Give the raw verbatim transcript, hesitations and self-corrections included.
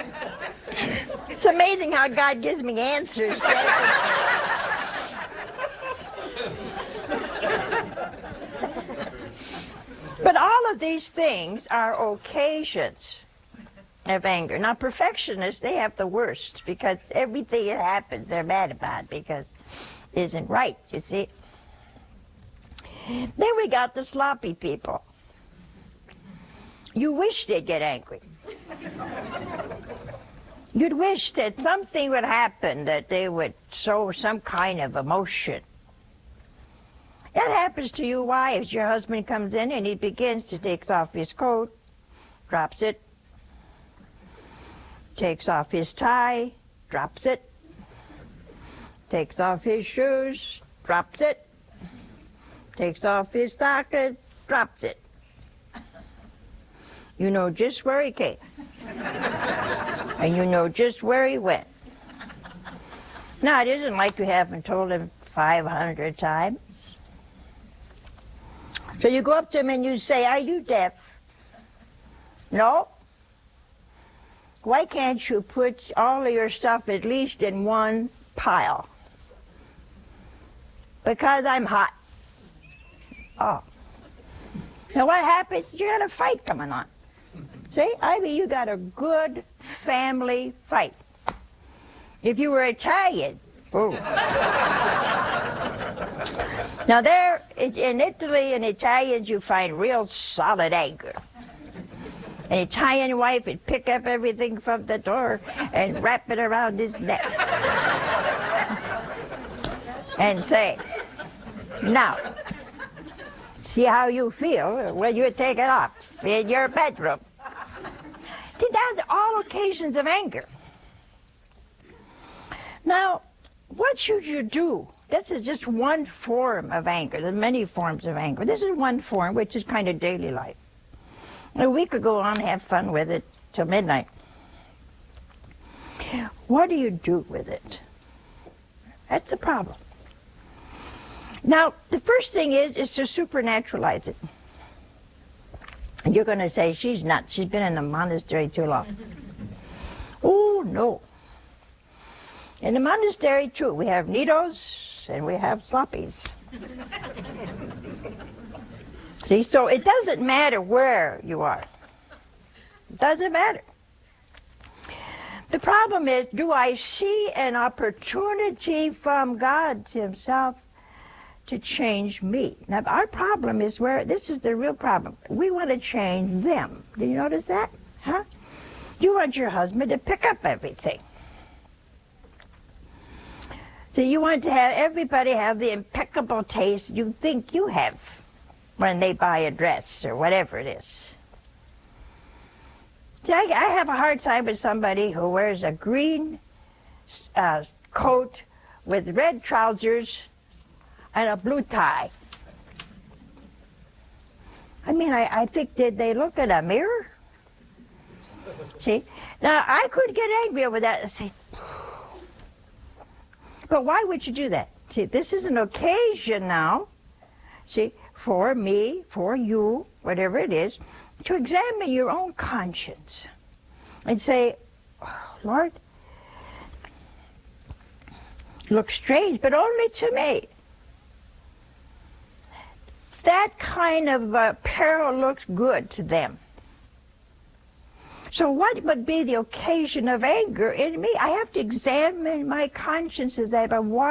It's amazing how God gives me answers. But all of these things are occasions of anger. Now, perfectionists, they have the worst, because everything that happens, they're mad about because it isn't right, you see. Then we got the sloppy people. You wish they'd get angry. You'd wish that something would happen, that they would show some kind of emotion. That happens to you wives. Your husband comes in and he begins to take off his coat, drops it, takes off his tie, drops it, takes off his shoes, drops it, takes off his stocking, drops it. You know just where he came. And you know just where he went. Now, it isn't like you haven't told him five hundred times. So you go up to him and you say, "Are you deaf?" "No." "Why can't you put all of your stuff at least in one pile?" "Because I'm hot." "Oh." Now what happens? You got a fight coming on. See, I mean, you got a good family fight. If you were Italian, oh. Now there, in Italy and Italians, you find real solid anger. An Italian wife would pick up everything from the door and wrap it around his neck. And say, "Now, see how you feel when you take it off in your bedroom." See, that's all occasions of anger. Now, what should you do? This is just one form of anger. There are many forms of anger. This is one form, which is kind of daily life. And we could go on and have fun with it till midnight. What do you do with it? That's the problem. Now, the first thing is, is to supernaturalize it. And you're going to say, "She's nuts. She's been in the monastery too long." Oh, no. In the monastery, too, we have neatos and we have sloppies. See, so it doesn't matter where you are. It doesn't matter. The problem is, do I see an opportunity from God Himself to change me? Now, our problem is where, this is the real problem. We want to change them. Do you notice that? Huh? You want your husband to pick up everything. So you want to have everybody have the impeccable taste you think you have when they buy a dress or whatever it is. See, I, I have a hard time with somebody who wears a green uh, coat with red trousers and a blue tie. I mean, I, I think, did they look at a mirror? See? Now, I could get angry over that and say, but why would you do that? See, this is an occasion now, see, for me, for you, whatever it is, to examine your own conscience and say, oh, Lord, looks strange, but only to me. That kind of uh, apparel looks good to them. So what would be the occasion of anger in me? I have to examine my conscience as that, but why?